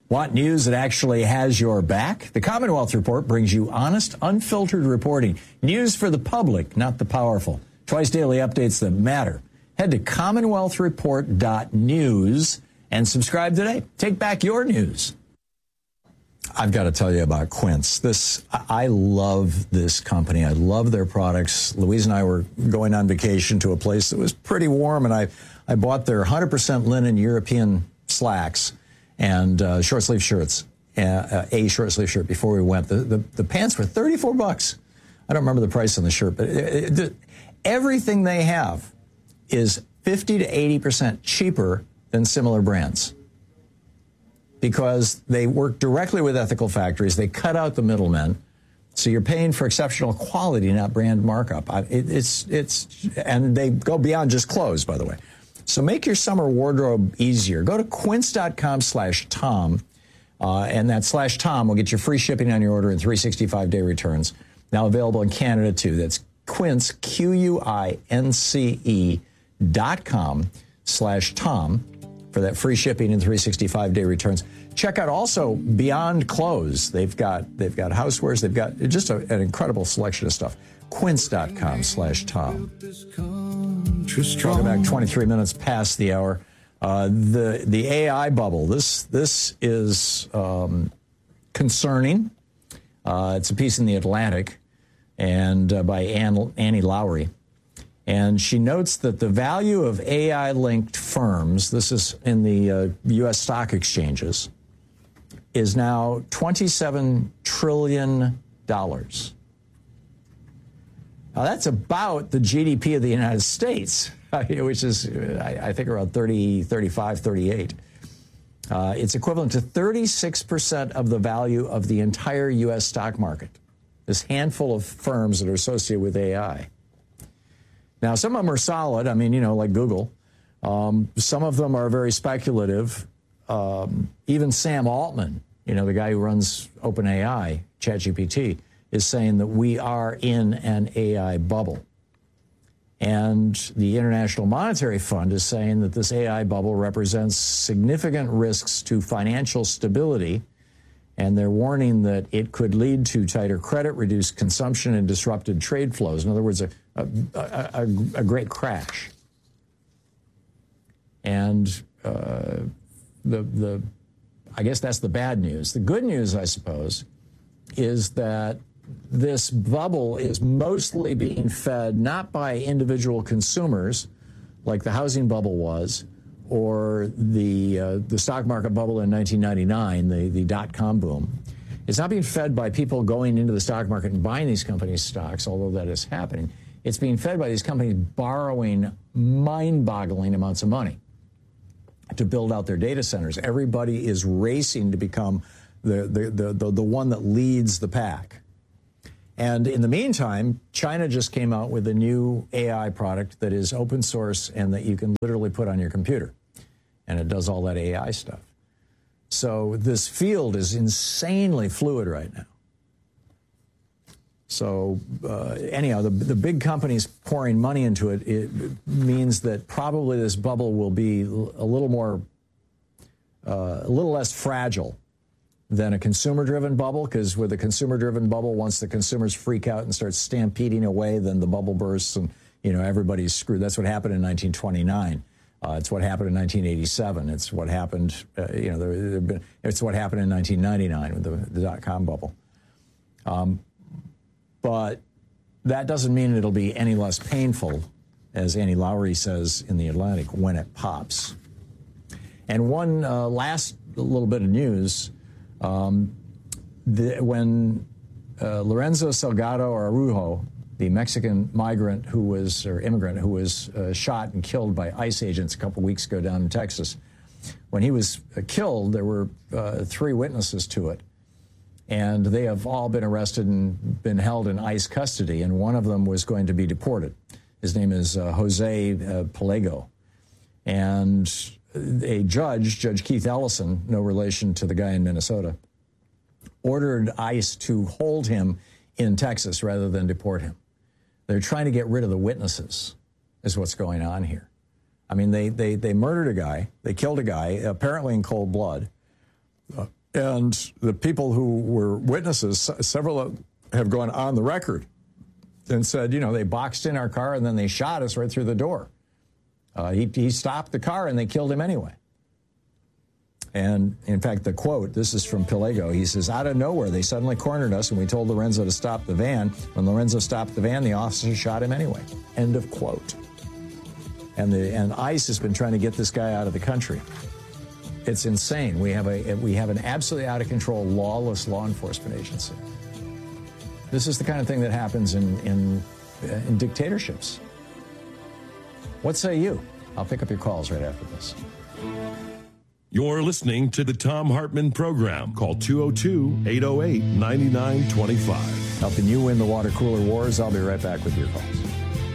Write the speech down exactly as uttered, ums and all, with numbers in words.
Want news that actually has your back? The Commonwealth Report brings you honest, unfiltered reporting. News for the public, not the powerful. Twice daily updates that matter. Head to commonwealth report dot news and subscribe today. Take back your news. I've got to tell you about Quince. This, I love this company. I love their products. Louise and I were going on vacation to a place that was pretty warm, and I, I bought their one hundred percent linen European slacks and uh, short sleeve shirts, uh, a short sleeve shirt before we went. The, the, the pants were thirty-four bucks. I don't remember the price on the shirt, but it, it, everything they have is fifty to eighty percent cheaper than similar brands, because they work directly with ethical factories. They cut out the middlemen, so you're paying for exceptional quality, not brand markup. It, it's it's and they go beyond just clothes, by the way. So make your summer wardrobe easier. Go to quince dot com slash Tom, uh, and that slash Tom will get you free shipping on your order and three hundred sixty-five day returns. Now available in Canada, too. That's Quince, Q U I N C E dot com slash Tom for that free shipping and three hundred sixty-five day returns. Check out also Beyond Clothes. They've got they've got housewares. They've got just a, an incredible selection of stuff. Quince dot com slash Tom. Talking back twenty-three minutes past the hour. Uh, the the A I bubble. This this is um, concerning. Uh, it's a piece in the Atlantic, and uh, by Ann, Annie Lowry. And she notes that the value of A I-linked firms, this is in the uh, U S stock exchanges, is now twenty-seven trillion dollars. Now, that's about the G D P of the United States, which is, I think, around thirty, thirty-five, thirty-eight. Uh, it's equivalent to thirty-six percent of the value of the entire U S stock market, this handful of firms that are associated with A I. Now, some of them are solid. I mean, you know, like Google. Um, some of them are very speculative. Um, even Sam Altman, you know, the guy who runs OpenAI, ChatGPT, is saying that we are in an A I bubble. And the International Monetary Fund is saying that this A I bubble represents significant risks to financial stability, and they're warning that it could lead to tighter credit, reduced consumption, and disrupted trade flows. In other words, a, a, a, a great crash. And uh, the the I guess that's the bad news. The good news, I suppose, is that this bubble is mostly being fed not by individual consumers, like the housing bubble was, or the uh, the stock market bubble in nineteen ninety-nine, the, the dot-com boom. It's not being fed by people going into the stock market and buying these companies' stocks, although that is happening. It's being fed by these companies borrowing mind-boggling amounts of money to build out their data centers. Everybody is racing to become the, the, the, the, the one that leads the pack. And in the meantime, China just came out with a new A I product that is open source and that you can literally put on your computer. And it does all that A I stuff. So this field is insanely fluid right now. So uh, anyhow, the, the big companies pouring money into it, it means that probably this bubble will be a little more, uh, a little less fragile than a consumer-driven bubble, because with a consumer-driven bubble, once the consumers freak out and start stampeding away, then the bubble bursts and, you know, everybody's screwed. That's what happened in nineteen twenty-nine. Uh, it's what happened in nineteen eighty-seven. It's what happened, uh, you know, there, there been, it's what happened in nineteen ninety-nine with the, the dot-com bubble. Um, but that doesn't mean it'll be any less painful, as Annie Lowry says in The Atlantic, when it pops. And one uh, last little bit of news. Um, the, when uh, Lorenzo Salgado Araujo, the Mexican migrant who was, or immigrant who was uh, shot and killed by ICE agents a couple weeks ago down in Texas, when he was uh, killed, there were uh, three witnesses to it. And they have all been arrested and been held in ICE custody, and one of them was going to be deported. His name is uh, Jose uh, Pelego. And a judge, Judge Keith Ellison, no relation to the guy in Minnesota, ordered ICE to hold him in Texas rather than deport him. They're trying to get rid of the witnesses, is what's going on here. I mean, they they they murdered a guy, they killed a guy, apparently in cold blood. Uh, And the people who were witnesses, several have gone on the record and said, you know, they boxed in our car and then they shot us right through the door. Uh, he, he stopped the car and they killed him anyway. And in fact, the quote, this is from Pelago, he says, out of nowhere, they suddenly cornered us and we told Lorenzo to stop the van. When Lorenzo stopped the van, the officer shot him anyway. End of quote. And the and ICE has been trying to get this guy out of the country. It's insane. We have a we have an absolutely out of control, lawless law enforcement agency. This is the kind of thing that happens in in, in dictatorships. What say you? I'll pick up your calls right after this. You're listening to the Thom Hartmann Program. Call two oh two, eight oh eight, nine nine two five. Helping you win the water cooler wars. I'll be right back with your calls.